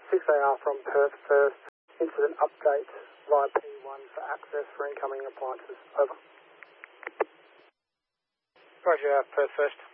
6AR from Perth First. Incident update via P1 for access for incoming appliances. Over. Roger, Perth First.